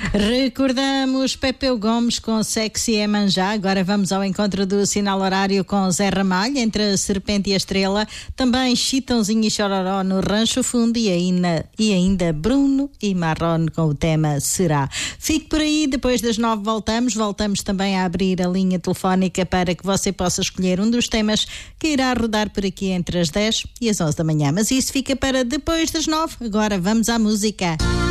Recordamos Pepeu Gomes com Sexy Emanjá. Agora vamos ao encontro do sinal horário com Zé Ramalho, entre a Serpente e a Estrela. Também Chitãozinho e Chororó no Rancho Fundo e ainda Bruno e Marrone com o tema Será. Fique por aí, depois das 9 voltamos também a abrir a linha telefónica para que você possa escolher um dos temas que irá rodar por aqui entre as 10 e as 11 da manhã. Mas isso fica para depois das 9. Agora vamos à música.